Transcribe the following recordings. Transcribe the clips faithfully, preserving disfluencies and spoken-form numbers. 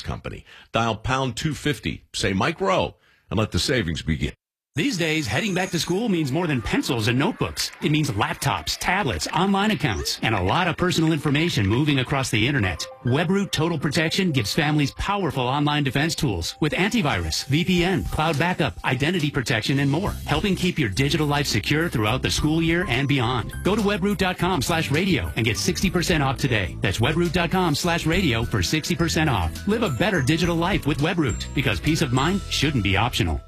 company. Dial pound two fifty, say Mike Rowe, and let the savings begin. These days, heading back to school means more than pencils and notebooks. It means laptops, tablets, online accounts, and a lot of personal information moving across the internet. WebRoot Total Protection gives families powerful online defense tools with antivirus, V P N, cloud backup, identity protection, and more, helping keep your digital life secure throughout the school year and beyond. Go to webroot.com slash radio and get sixty percent off today. That's webroot.com slash radio for sixty percent off. Live a better digital life with WebRoot, because peace of mind shouldn't be optional.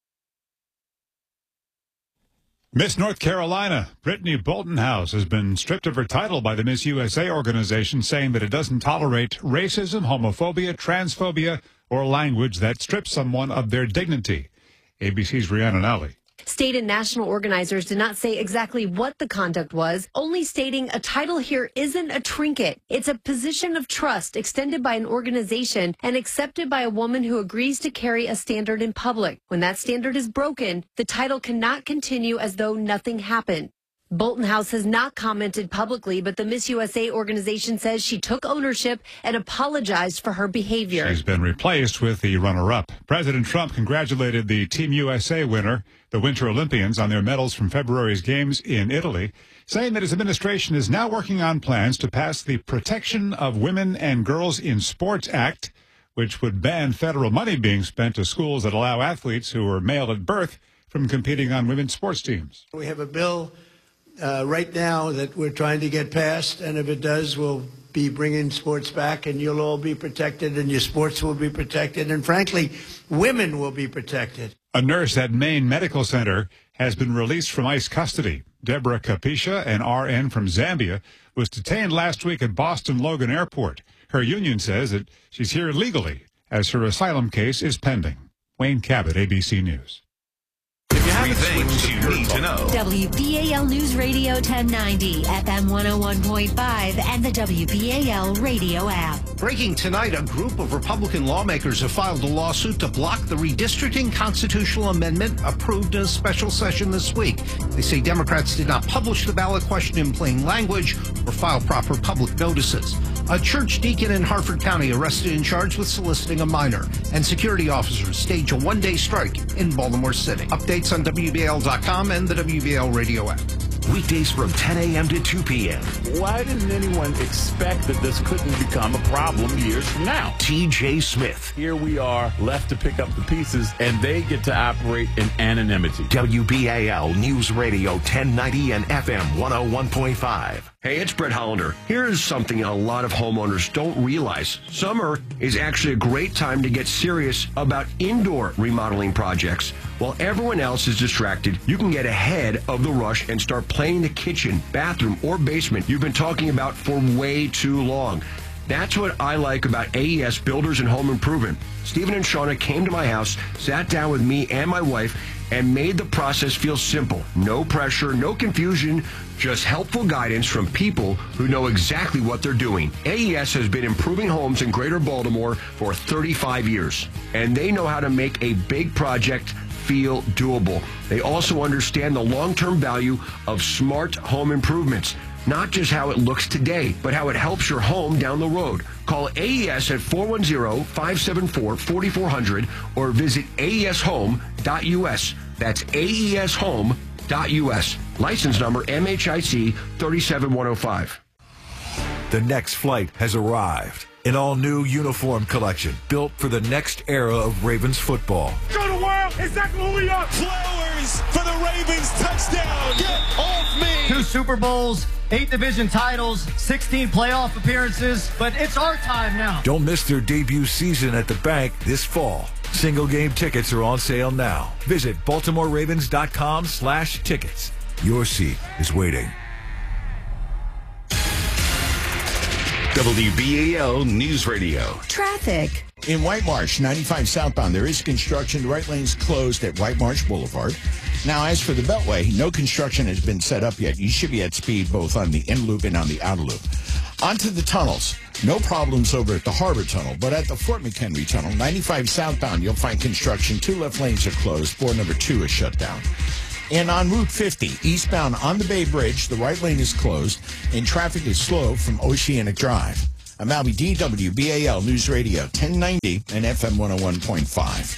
Miss North Carolina, Brittany Boltonhouse, has been stripped of her title by the Miss U S A organization, saying that it doesn't tolerate racism, homophobia, transphobia, or language that strips someone of their dignity. A B C's Rhiannon Alley. State and national organizers did not say exactly what the conduct was, only stating a title here isn't a trinket. It's a position of trust extended by an organization and accepted by a woman who agrees to carry a standard in public. When that standard is broken, the title cannot continue as though nothing happened. Boltonhouse has not commented publicly, but the Miss U S A organization says she took ownership and apologized for her behavior. She's been replaced with the runner-up. President Trump congratulated the Team U S A winner, the Winter Olympians, on their medals from February's games in Italy, saying that his administration is now working on plans to pass the Protection of Women and Girls in Sports Act, which would ban federal money being spent to schools that allow athletes who are male at birth from competing on women's sports teams. We have a bill Uh, right now that we're trying to get passed, and if it does, we'll be bringing sports back, and you'll all be protected, and your sports will be protected, and frankly, women will be protected. A nurse at Maine Medical Center has been released from ICE custody. Deborah Kapisha, an R N from Zambia, was detained last week at Boston Logan Airport. Her union says that she's here illegally, as her asylum case is pending. Wayne Cabot, A B C News. Three things you need to know. W B A L News Radio ten ninety, F M one oh one point five, and the W B A L radio app. Breaking tonight, a group of Republican lawmakers have filed a lawsuit to block the redistricting constitutional amendment approved in a special session this week. They say Democrats did not publish the ballot question in plain language or file proper public notices. A church deacon in Harford County arrested and charged with soliciting a minor, and security officers stage a one-day strike in Baltimore City. Updates on W B A L dot com and the W B A L radio app. Weekdays from ten a.m. to two p.m. Why didn't anyone expect that this couldn't become a problem years from now? T J Smith. Here we are, left to pick up the pieces, and they get to operate in anonymity. W B A L News Radio ten ninety and F M one oh one point five. Hey, it's Brett Hollander. Here's something a lot of homeowners don't realize. Summer is actually a great time to get serious about indoor remodeling projects. While everyone else is distracted, you can get ahead of the rush and start playing the kitchen, bathroom, or basement you've been talking about for way too long. That's what I like about A E S Builders and Home Improvement. Stephen and Shauna came to my house, sat down with me and my wife, and made the process feel simple. No pressure, no confusion, just helpful guidance from people who know exactly what they're doing. A E S has been improving homes in Greater Baltimore for thirty-five years, and they know how to make a big project feel doable. They also understand the long-term value of smart home improvements. Not just how it looks today, but how it helps your home down the road. Call A E S at four one zero, five seven four, four four zero zero or visit A E S home dot U S. That's A E S home dot U S. License number M H I C three seven one oh five. The next flight has arrived. An all-new uniform collection built for the next era of Ravens football. Go to world! Exactly who we are! Flowers for the Ravens touchdown! Get off me! Two Super Bowls, eight division titles, sixteen playoff appearances, but it's our time now. Don't miss their debut season at the bank this fall. Single game tickets are on sale now. Visit Baltimore Ravens dot com slash tickets. Your seat is waiting. W B A L News Radio. Traffic. In White Marsh, ninety-five southbound, there is construction. The right lane's closed at White Marsh Boulevard. Now, as for the Beltway, no construction has been set up yet. You should be at speed both on the in loop and on the outer loop. Onto the tunnels. No problems over at the Harbor Tunnel, but at the Fort McHenry Tunnel, ninety-five southbound, you'll find construction. Two left lanes are closed. Board number two is shut down. And on Route fifty, eastbound on the Bay Bridge, the right lane is closed, and traffic is slow from Oceanic Drive. I'm Albie D, W B A L News Radio ten ninety and F M one oh one point five.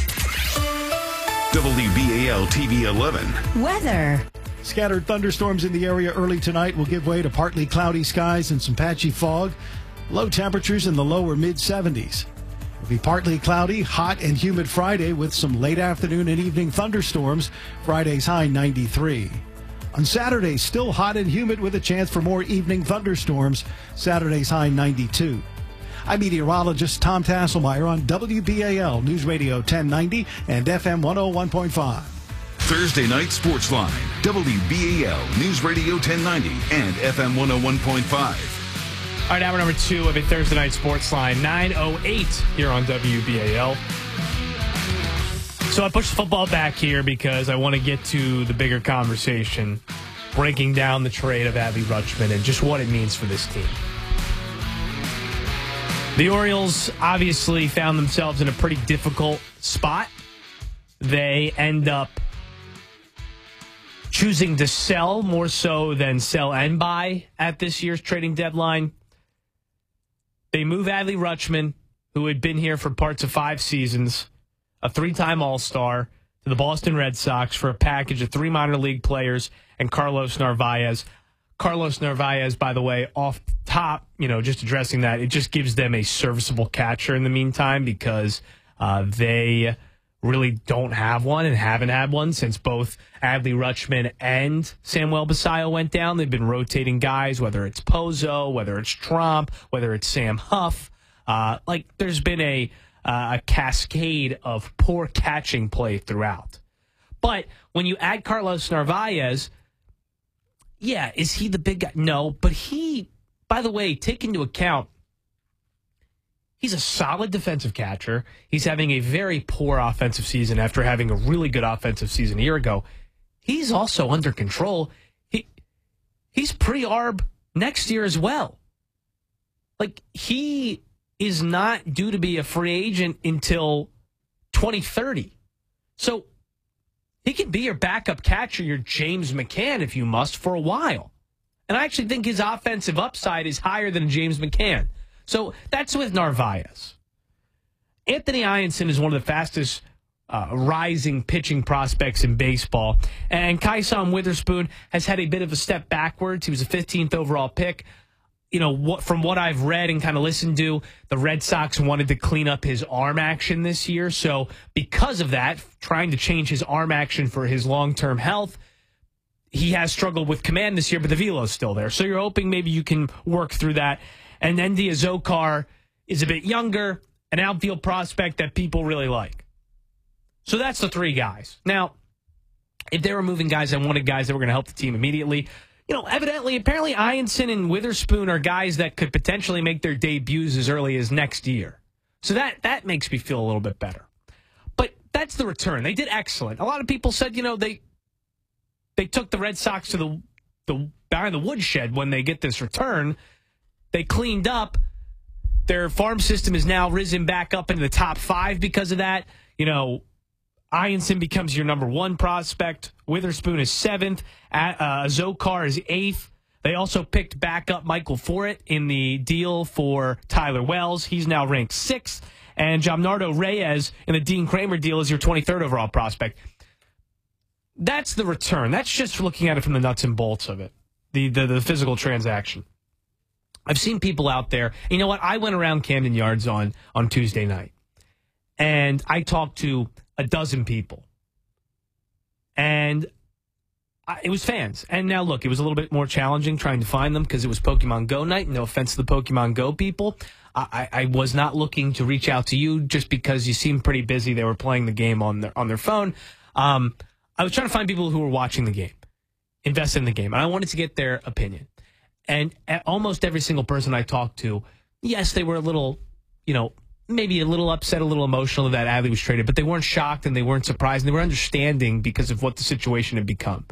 W B A L T V eleven. Weather. Scattered thunderstorms in the area early tonight will give way to partly cloudy skies and some patchy fog. Low temperatures in the lower mid seventies. It'll be partly cloudy, hot and humid Friday with some late afternoon and evening thunderstorms. Friday's high ninety-three. On Saturday, still hot and humid with a chance for more evening thunderstorms. Saturday's high ninety-two. I'm meteorologist Tom Tasselmeyer on W B A L News Radio ten ninety and F M one oh one point five. Thursday night sports line. W B A L News Radio ten ninety and F M one oh one point five. All right, hour number two of a Thursday night sports line, nine oh eight here on W B A L. So I pushed the football back here because I want to get to the bigger conversation, breaking down the trade of Adley Rutschman and just what it means for this team. The Orioles obviously found themselves in a pretty difficult spot. They end up choosing to sell more so than sell and buy at this year's trading deadline. They move Adley Rutschman, who had been here for parts of five seasons, a three-time All-Star, to the Boston Red Sox for a package of three minor league players and Carlos Narvaez. Carlos Narvaez, by the way, off top, you know, just addressing that, it just gives them a serviceable catcher in the meantime because uh, they really don't have one and haven't had one since both Adley Rutschman and Samuel Basallo went down. They've been rotating guys, whether it's Pozo, whether it's Trump, whether it's Sam Huff. Uh, like, there's been a, uh, a cascade of poor catching play throughout. But when you add Carlos Narvaez, yeah, is he the big guy? No, but he, by the way, take into account, he's a solid defensive catcher. He's having a very poor offensive season after having a really good offensive season a year ago. He's also under control. He He's pre-arb next year as well. Like, he is not due to be a free agent until twenty thirty. So he can be your backup catcher, your James McCann, if you must, for a while. And I actually think his offensive upside is higher than James McCann. So that's with Narvaez. Anthony Ianson is one of the fastest uh, rising pitching prospects in baseball. And Kaisan Witherspoon has had a bit of a step backwards. He was a fifteenth overall pick. You know, what, from what I've read and kind of listened to, the Red Sox wanted to clean up his arm action this year. So because of that, trying to change his arm action for his long-term health, he has struggled with command this year, but the velo's still there. So you're hoping maybe you can work through that. And then Azocar is a bit younger, an outfield prospect that people really like. So that's the three guys. Now, if they were moving guys, I wanted guys that were going to help the team immediately. You know, evidently, apparently Ianson and Witherspoon are guys that could potentially make their debuts as early as next year. So that, that makes me feel a little bit better. But that's the return. They did excellent. A lot of people said, you know, they they took the Red Sox to the, the behind the woodshed when they get this return. They cleaned up. Their farm system is now risen back up into the top five because of that. You know, Ianson becomes your number one prospect. Witherspoon is seventh. Uh, Zokar is eighth. They also picked back up Michael Forret in the deal for Tyler Wells. He's now ranked sixth. And Jamnardo Reyes in the Dean Kramer deal is your twenty-third overall prospect. That's the return. That's just looking at it from the nuts and bolts of it, the the, the physical transaction. I've seen people out there. You know what? I went around Camden Yards on, on Tuesday night, and I talked to a dozen people. And I, it was fans. And now, look, it was a little bit more challenging trying to find them because it was Pokemon Go night. No offense to the Pokemon Go people. I, I was not looking to reach out to you just because you seemed pretty busy. They were playing the game on their, on their phone. Um, I was trying to find people who were watching the game, invested in the game. And I wanted to get their opinion. And almost every single person I talked to, yes, they were a little, you know, maybe a little upset, a little emotional that Adley was traded, but they weren't shocked and they weren't surprised. And they were understanding because of what the situation had become.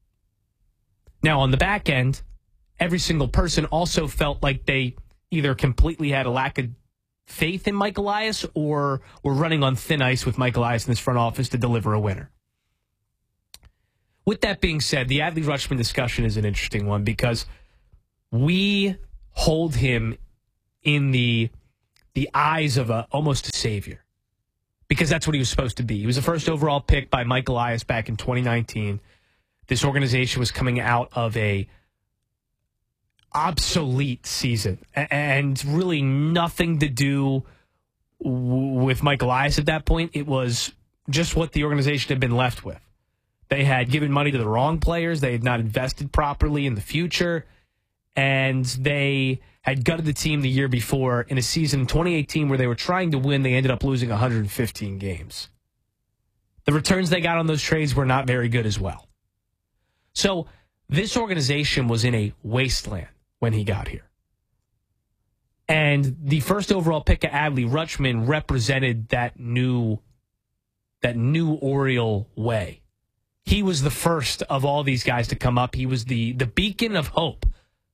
Now, on the back end, every single person also felt like they either completely had a lack of faith in Mike Elias or were running on thin ice with Mike Elias in this front office to deliver a winner. With that being said, the Adley Rutschman discussion is an interesting one because we hold him in the the eyes of a almost a savior, because that's what he was supposed to be. He was the first overall pick by Mike Elias back in twenty nineteen. This organization was coming out of a obsolete season and really nothing to do with Mike Elias at that point. It was just what the organization had been left with. They had given money to the wrong players. They had not invested properly in the future. And they had gutted the team the year before in a season in twenty eighteen where they were trying to win. They ended up losing one hundred fifteen games. The returns they got on those trades were not very good as well. So this organization was in a wasteland when he got here. And the first overall pick of Adley Rutschman represented that new, that new Oriole way. He was the first of all these guys to come up. He was the, the beacon of hope.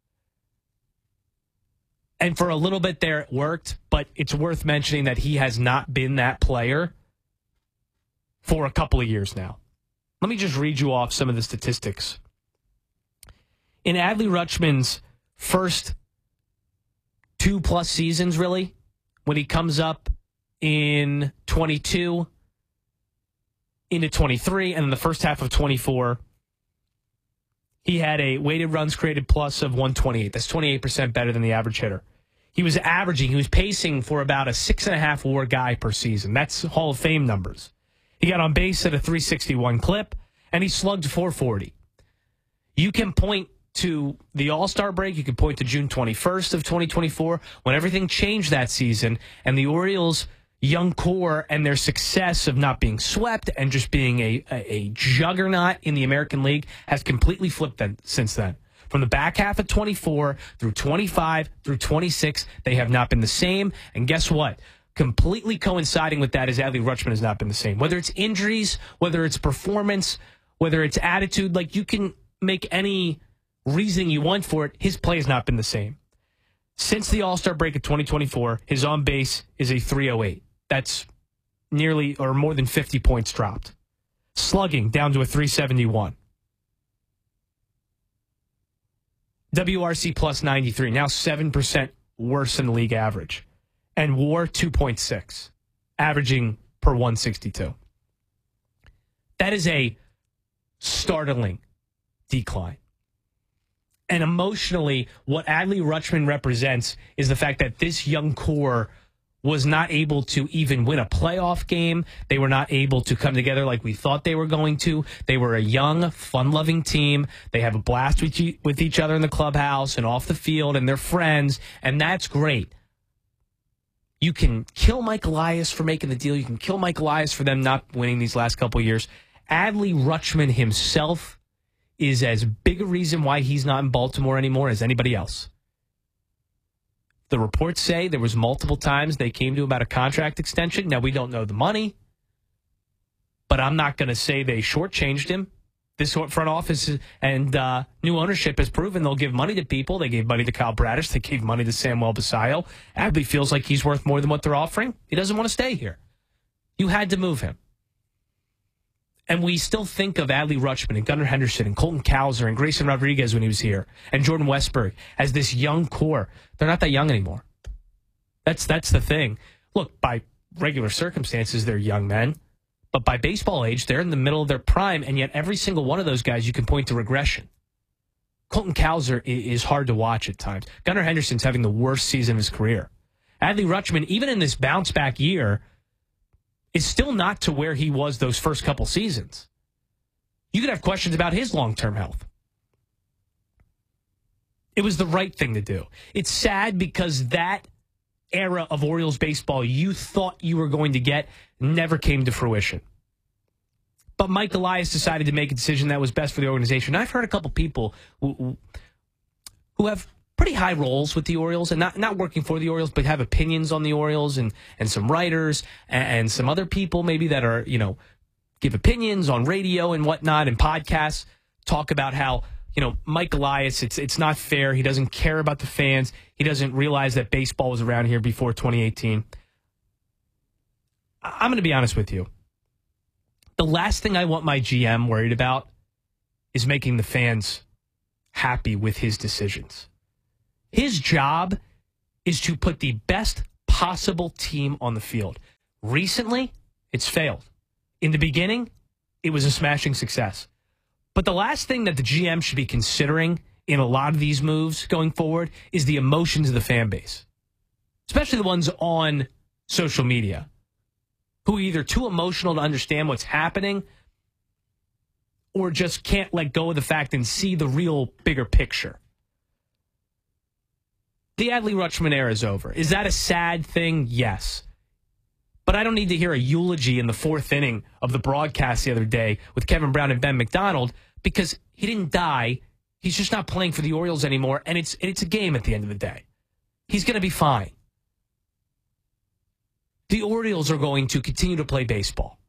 And for a little bit there, it worked, but it's worth mentioning that he has not been that player for a couple of years now. Let me just read you off some of the statistics. In Adley Rutschman's first two-plus seasons, really, when he comes up in twenty-two, into twenty-three, and in the first half of twenty-four, he had a weighted runs created plus of one twenty-eight. That's twenty-eight percent better than the average hitter. He was averaging, he was pacing for about a six and a half WAR guy per season. That's Hall of Fame numbers. He got on base at a three sixty-one clip, and he slugged four forty. You can point to the All-Star break. You can point to June twenty-first of twenty twenty-four, when everything changed that season, and the Orioles' young core and their success of not being swept and just being a, a, a juggernaut in the American League has completely flipped then, since then. From the back half of twenty-four through twenty-five through twenty-six, they have not been the same. And guess what? Completely coinciding with that is Adley Rutschman has not been the same. Whether it's injuries, whether it's performance, whether it's attitude, like you can make any reason you want for it, his play has not been the same. Since the All-Star break of twenty twenty-four, his on-base is a three oh eight. That's nearly or more than fifty points dropped. Slugging down to a three seventy-one. W R C plus ninety-three, now seven percent worse than the league average. And WAR two point six, averaging per one sixty-two. That is a startling decline. And emotionally, what Adley Rutschman represents is the fact that this young core was not able to even win a playoff game. They were not able to come together like we thought they were going to. They were a young, fun-loving team. They have a blast with, e- with each other in the clubhouse and off the field, and they're friends, and that's great. You can kill Mike Elias for making the deal. You can kill Mike Elias for them not winning these last couple of years. Adley Rutschman himself is as big a reason why he's not in Baltimore anymore as anybody else. The reports say there was multiple times they came to about a contract extension. Now, we don't know the money, but I'm not going to say they shortchanged him. This front office and uh, new ownership has proven they'll give money to people. They gave money to Kyle Bradish. They gave money to Samuel Basallo. Adley feels like he's worth more than what they're offering. He doesn't want to stay here. You had to move him. And we still think of Adley Rutschman and Gunnar Henderson and Colton Cowser and Grayson Rodriguez when he was here and Jordan Westburg as this young core. They're not that young anymore. That's that's the thing. Look, by regular circumstances, they're young men. But by baseball age, they're in the middle of their prime, and yet every single one of those guys, you can point to regression. Colton Cowser is hard to watch at times. Gunnar Henderson's having the worst season of his career. Adley Rutschman, even in this bounce-back year, is still not to where he was those first couple seasons. You could have questions about his long-term health. It was the right thing to do. It's sad because that era of Orioles baseball you thought you were going to get never came to fruition. But Mike Elias decided to make a decision that was best for the organization. I've heard a couple people who, who have pretty high roles with the Orioles and not, not working for the Orioles, but have opinions on the Orioles and, and some writers and, and some other people maybe that are, you know, give opinions on radio and whatnot and podcasts, talk about how, you know, Mike Elias, it's it's not fair. He doesn't care about the fans. He doesn't realize that baseball was around here before twenty eighteen. I'm going to be honest with you. The last thing I want my G M worried about is making the fans happy with his decisions. His job is to put the best possible team on the field. Recently, it's failed. In the beginning, it was a smashing success. But the last thing that the G M should be considering in a lot of these moves going forward is the emotions of the fan base, especially the ones on social media, who are either too emotional to understand what's happening or just can't let go of the fact and see the real bigger picture. The Adley Rutschman era is over. Is that a sad thing? Yes. But I don't need to hear a eulogy in the fourth inning of the broadcast the other day with Kevin Brown and Ben McDonald, because he didn't die. He's just not playing for the Orioles anymore, and it's it's a game at the end of the day. He's going to be fine. The Orioles are going to continue to play baseball.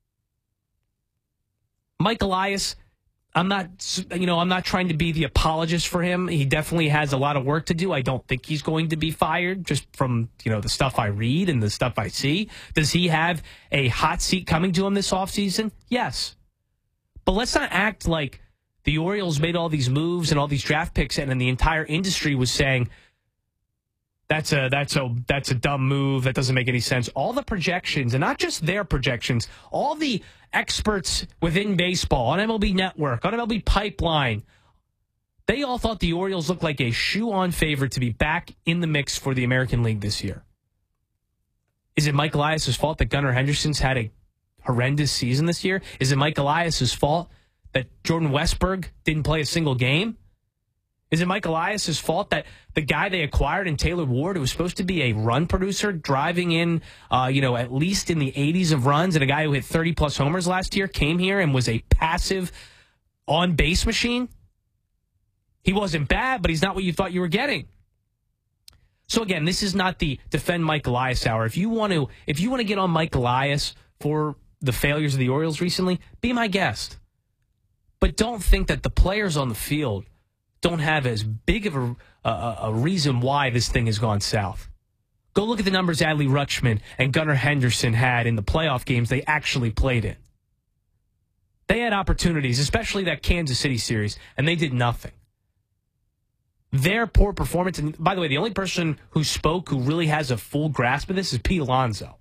Mike Elias, I'm not, you know, I'm not trying to be the apologist for him. He definitely has a lot of work to do. I don't think he's going to be fired just from, you know, the stuff I read and the stuff I see. Does he have a hot seat coming to him this offseason? Yes. But let's not act like the Orioles made all these moves and all these draft picks, and then the entire industry was saying, That's a that's a that's a dumb move. That doesn't make any sense. All the projections, and not just their projections, all the experts within baseball, on M L B Network, on M L B Pipeline, they all thought the Orioles looked like a shoe-on favorite to be back in the mix for the American League this year. Is it Mike Elias' fault that Gunnar Henderson's had a horrendous season this year? Is it Mike Elias' fault that Jordan Westberg didn't play a single game? Is it Mike Elias' fault that the guy they acquired in Taylor Ward, who was supposed to be a run producer, driving in, uh, you know, at least in the eighties of runs, and a guy who hit thirty-plus homers last year, came here and was a passive on-base machine? He wasn't bad, but he's not what you thought you were getting. So again, this is not the defend Mike Elias hour. If you want to, if you want to get on Mike Elias for the failures of the Orioles recently, be my guest. But don't think that the players on the field don't have as big of a, a, a reason why this thing has gone south. Go look at the numbers Adley Rutschman and Gunnar Henderson had in the playoff games they actually played in. They had opportunities, especially that Kansas City series, and they did nothing. Their poor performance, and by the way, the only person who spoke who really has a full grasp of this is Pete Alonso.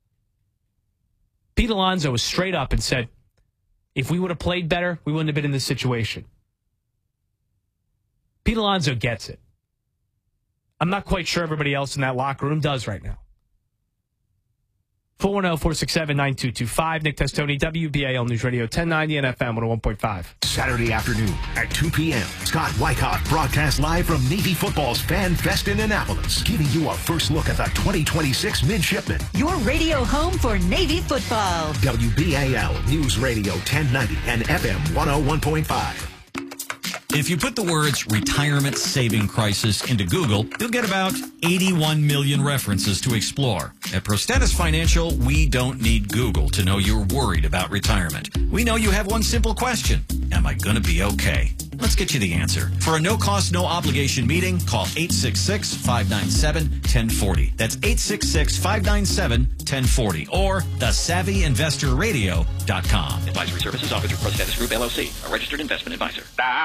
Pete Alonso was straight up and said, if we would have played better, we wouldn't have been in this situation. Pete Alonso gets it. I'm not quite sure everybody else in that locker room does right now. four one zero, four six seven, nine two two five. Nick Testoni, W B A L News Radio, ten ninety and F M one oh one point five. Saturday afternoon at two p.m. Scott Wyckoff broadcasts live from Navy Football's Fan Fest in Annapolis, giving you a first look at the twenty twenty-six Midshipmen. Your radio home for Navy football. W B A L News Radio ten ninety and F M one oh one point five. If you put the words retirement saving crisis into Google, you'll get about eighty-one million references to explore. At Prostatus Financial, we don't need Google to know you're worried about retirement. We know you have one simple question. Am I going to be okay? Let's get you the answer. For a no-cost, no-obligation meeting, call eight six six, five nine seven, one zero four zero. That's eight six six, five nine seven, one zero four zero. Or the savvy investor radio dot com. Advisory services offered through Prostatus Group, L L C, a registered investment advisor.